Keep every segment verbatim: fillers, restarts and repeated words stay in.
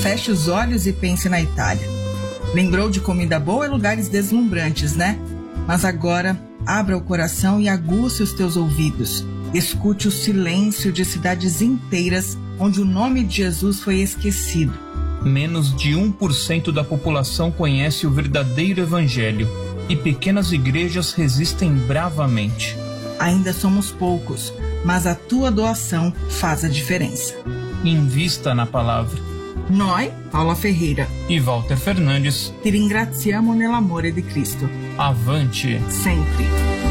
feche os olhos e pense na Itália. Lembrou de comida boa e lugares deslumbrantes, né? Mas agora, abra o coração e aguce os teus ouvidos. Escute o silêncio de cidades inteiras onde o nome de Jesus foi esquecido. Menos de um por cento da população conhece o verdadeiro evangelho e pequenas igrejas resistem bravamente. Ainda somos poucos, mas a tua doação faz a diferença. Invista na palavra. Noi, Paula Ferreira e Walter Fernandes, ti ringraziamo nell'amore di Cristo. Avante sempre.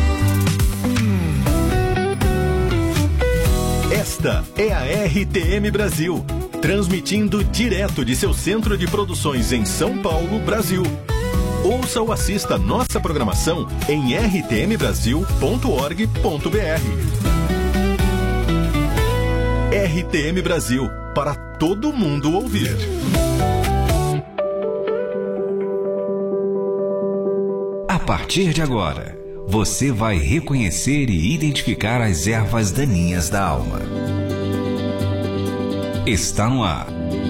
Esta é a R T M Brasil, transmitindo direto de seu centro de produções em São Paulo, Brasil. Ouça ou assista nossa programação em r t m brasil ponto org ponto b r. R T M Brasil, para todo mundo ouvir. A partir de agora, você vai reconhecer e identificar as ervas daninhas da alma. Está no ar.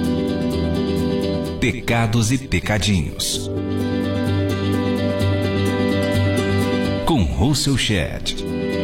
Pecados e Pecadinhos. Com Russell Shedd.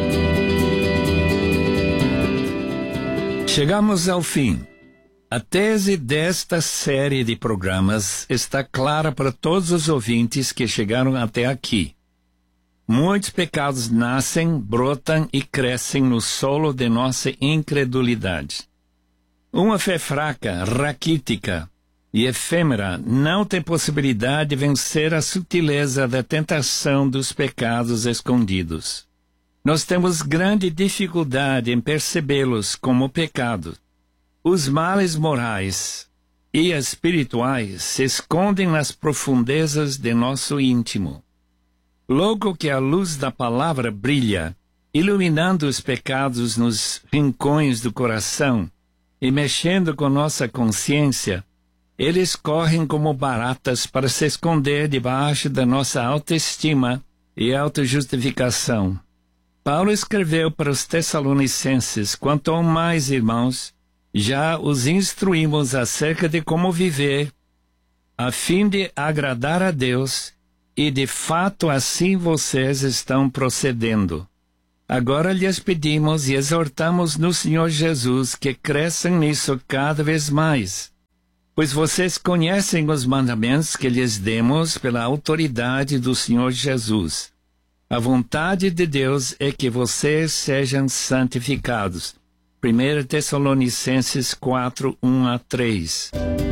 Chegamos ao fim. A tese desta série de programas está clara para todos os ouvintes que chegaram até aqui. Muitos pecados nascem, brotam e crescem no solo de nossa incredulidade. Uma fé fraca, raquítica e efêmera não tem possibilidade de vencer a sutileza da tentação dos pecados escondidos. Nós temos grande dificuldade em percebê-los como pecado. Os males morais e espirituais se escondem nas profundezas de nosso íntimo. Logo que a luz da palavra brilha, iluminando os pecados nos rincões do coração e mexendo com nossa consciência, eles correm como baratas para se esconder debaixo da nossa autoestima e autojustificação. Paulo escreveu para os Tessalonicenses: quanto ao mais, irmãos, já os instruímos acerca de como viver, a fim de agradar a Deus, e de fato assim vocês estão procedendo. Agora lhes pedimos e exortamos no Senhor Jesus que cresçam nisso cada vez mais, pois vocês conhecem os mandamentos que lhes demos pela autoridade do Senhor Jesus. A vontade de Deus é que vocês sejam santificados. primeira Tessalonicenses quatro, um a três.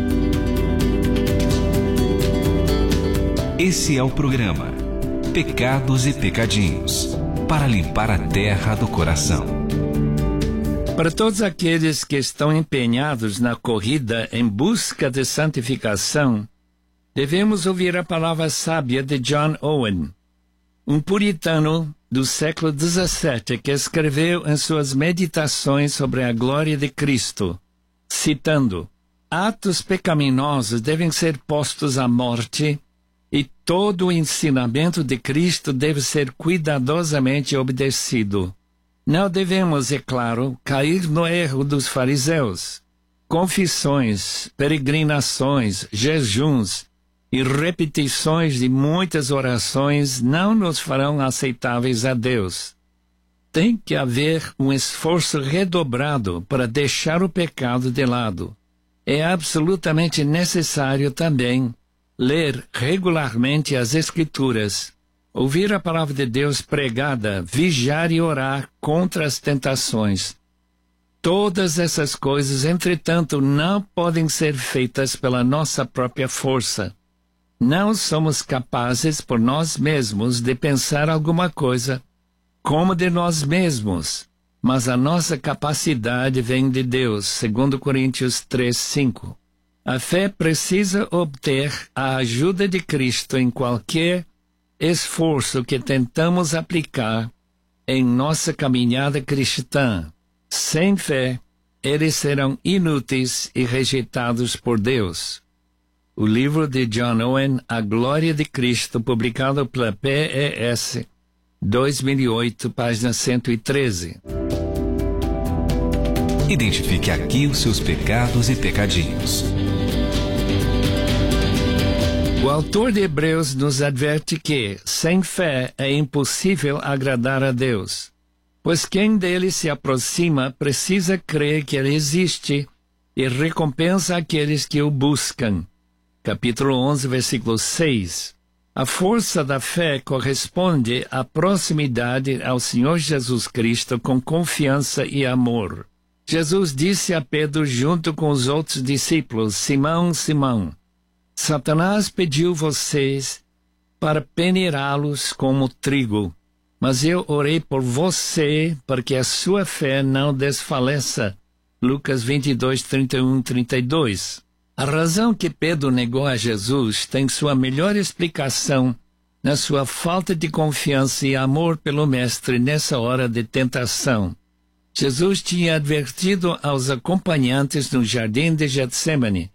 Esse é o programa Pecados e Pecadinhos, para limpar a terra do coração. Para todos aqueles que estão empenhados na corrida em busca de santificação, devemos ouvir a palavra sábia de John Owen, um puritano do século dezessete que escreveu em suas meditações sobre a glória de Cristo, citando: atos pecaminosos devem ser postos à morte e todo o ensinamento de Cristo deve ser cuidadosamente obedecido. Não devemos, é claro, cair no erro dos fariseus. Confissões, peregrinações, jejuns e repetições de muitas orações não nos farão aceitáveis a Deus. Tem que haver um esforço redobrado para deixar o pecado de lado. É absolutamente necessário também ler regularmente as Escrituras, ouvir a palavra de Deus pregada, vigiar e orar contra as tentações. Todas essas coisas, entretanto, não podem ser feitas pela nossa própria força. Não somos capazes por nós mesmos de pensar alguma coisa como de nós mesmos, mas a nossa capacidade vem de Deus, segundo Coríntios três, cinco. A fé precisa obter a ajuda de Cristo em qualquer esforço que tentamos aplicar em nossa caminhada cristã. Sem fé, eles serão inúteis e rejeitados por Deus. O livro de John Owen, A Glória de Cristo, publicado pela P E S, dois mil e oito, página cento e treze. Identifique aqui os seus pecados e pecadinhos. O autor de Hebreus nos adverte que, sem fé, é impossível agradar a Deus, pois quem dele se aproxima precisa crer que ele existe e recompensa aqueles que o buscam. Capítulo onze, versículo seis. A força da fé corresponde à proximidade ao Senhor Jesus Cristo com confiança e amor. Jesus disse a Pedro junto com os outros discípulos: Simão, Simão, Satanás pediu vocês para peneirá-los como trigo, mas eu orei por você para que a sua fé não desfaleça. Lucas vinte e dois, trinta e um e trinta e dois. A razão que Pedro negou a Jesus tem sua melhor explicação na sua falta de confiança e amor pelo Mestre nessa hora de tentação. Jesus tinha advertido aos acompanhantes no jardim de Getsemane: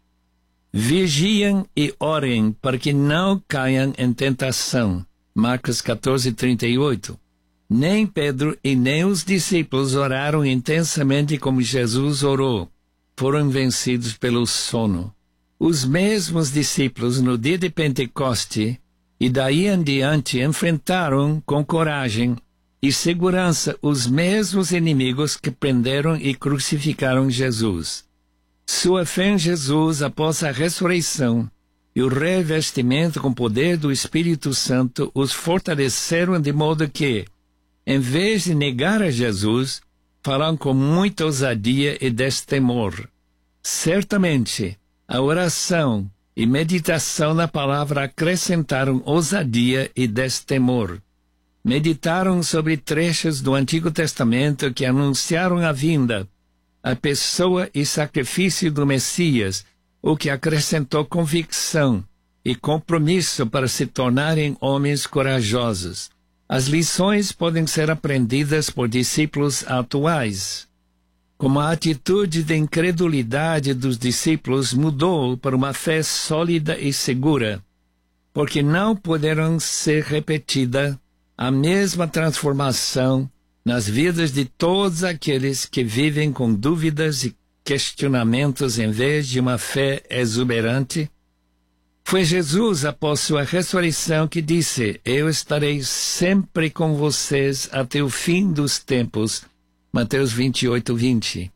vigiem e orem para que não caiam em tentação. Marcos quatorze, trinta e oito. Nem Pedro e nem os discípulos oraram intensamente como Jesus orou. Foram vencidos pelo sono. Os mesmos discípulos no dia de Pentecoste e daí em diante enfrentaram com coragem e segurança os mesmos inimigos que prenderam e crucificaram Jesus. Sua fé em Jesus após a ressurreição e o revestimento com o poder do Espírito Santo os fortaleceram de modo que, em vez de negar a Jesus, falam com muita ousadia e destemor. Certamente, a oração e meditação na palavra acrescentaram ousadia e destemor. Meditaram sobre trechos do Antigo Testamento que anunciaram a vinda, a pessoa e sacrifício do Messias, o que acrescentou convicção e compromisso para se tornarem homens corajosos. As lições podem ser aprendidas por discípulos atuais. Como a atitude de incredulidade dos discípulos mudou para uma fé sólida e segura, porque não poderão ser repetida a mesma transformação nas vidas de todos aqueles que vivem com dúvidas e questionamentos em vez de uma fé exuberante. Foi Jesus, após sua ressurreição, que disse: eu estarei sempre com vocês até o fim dos tempos. Mateus vinte e oito, vinte.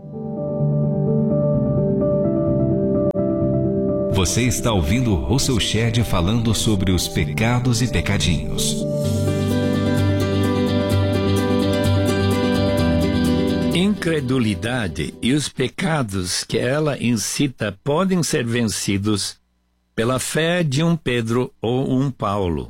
Você está ouvindo Russell Shedd falando sobre os pecados e pecadinhos. Incredulidade e os pecados que ela incita podem ser vencidos pela fé de um Pedro ou um Paulo.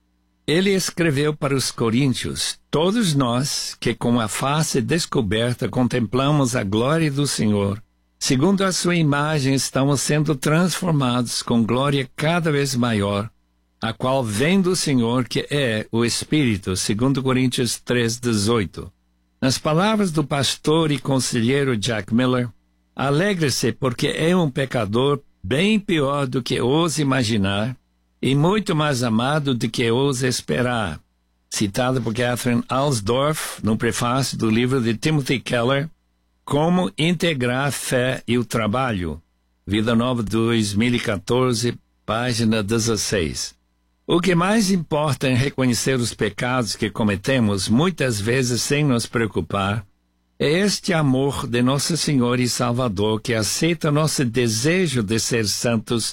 Ele escreveu para os coríntios: todos nós que com a face descoberta contemplamos a glória do Senhor, segundo a sua imagem estamos sendo transformados com glória cada vez maior, a qual vem do Senhor, que é o Espírito, segundo Coríntios três, dezoito. Nas palavras do pastor e conselheiro Jack Miller, alegre-se porque é um pecador bem pior do que ousa imaginar e muito mais amado do que ousa esperar. Citado por Catherine Alsdorf no prefácio do livro de Timothy Keller, Como Integrar a Fé e o Trabalho, Vida Nova dois mil e quatorze, página dezesseis. O que mais importa em reconhecer os pecados que cometemos, muitas vezes sem nos preocupar, é este amor de Nosso Senhor e Salvador, que aceita nosso desejo de ser santos,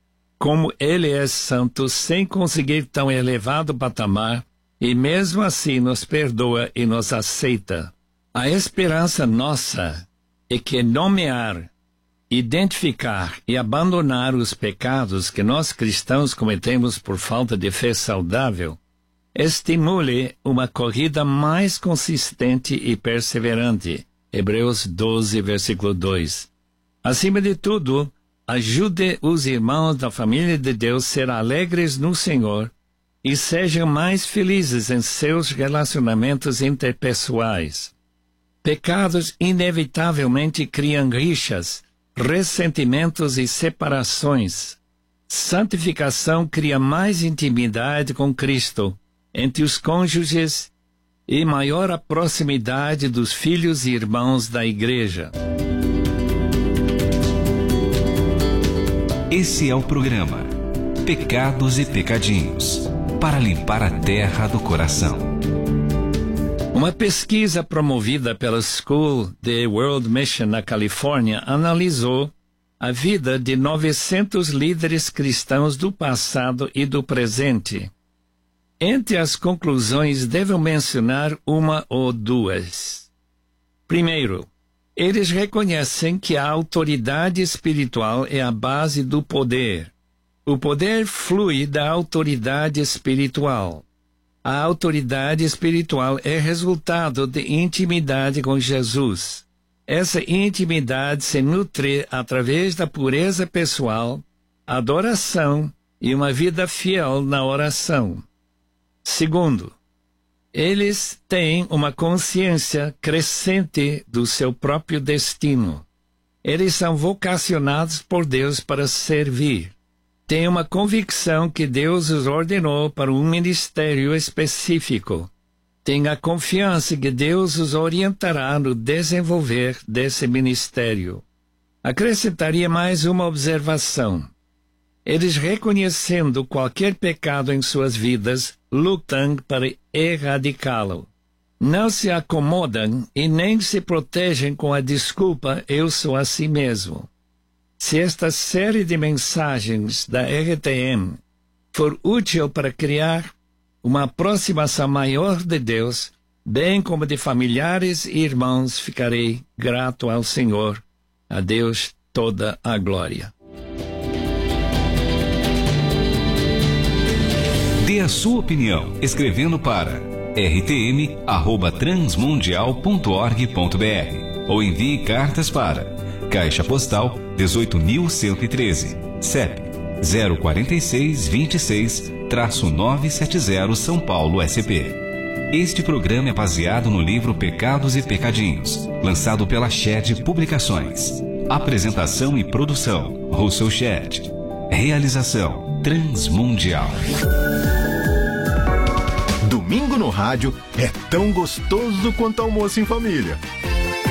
como Ele é santo, sem conseguir tão elevado patamar, e mesmo assim nos perdoa e nos aceita. A esperança nossa é que nomear, identificar e abandonar os pecados que nós cristãos cometemos por falta de fé saudável estimule uma corrida mais consistente e perseverante. Hebreus doze, versículo dois. Acima de tudo, ajude os irmãos da família de Deus a ser alegres no Senhor e sejam mais felizes em seus relacionamentos interpessoais. Pecados inevitavelmente criam rixas, ressentimentos e separações. Santificação cria mais intimidade com Cristo entre os cônjuges e maior a proximidade dos filhos e irmãos da igreja. Esse é o programa Pecados e Pecadinhos, para limpar a terra do coração. Uma pesquisa promovida pela School de World Mission na Califórnia analisou a vida de novecentos líderes cristãos do passado e do presente. Entre as conclusões, devo mencionar uma ou duas. Primeiro, eles reconhecem que a autoridade espiritual é a base do poder. O poder flui da autoridade espiritual. A autoridade espiritual é resultado de intimidade com Jesus. Essa intimidade se nutre através da pureza pessoal, adoração e uma vida fiel na oração. Segundo, eles têm uma consciência crescente do seu próprio destino. Eles são vocacionados por Deus para servir. Têm uma convicção que Deus os ordenou para um ministério específico. Têm a confiança que Deus os orientará no desenvolver desse ministério. Acrescentaria mais uma observação. Eles, reconhecendo qualquer pecado em suas vidas, lutam para erradicá-lo. Não se acomodam e nem se protegem com a desculpa "eu sou assim mesmo". Se esta série de mensagens da R T M for útil para criar uma aproximação maior de Deus, bem como de familiares e irmãos, ficarei grato ao Senhor. A Deus toda a glória. Dê a sua opinião escrevendo para r t m arroba transmundial ponto org ponto b r ou envie cartas para Caixa Postal dezoito mil cento e treze, C E P zero quatro seis dois seis, nove sete zero, São Paulo, S P. Este programa é baseado no livro Pecados e Pecadinhos, lançado pela Shed Publicações. Apresentação e produção, Russell Shed. Realização, Transmundial. Domingo no rádio é tão gostoso quanto almoço em família.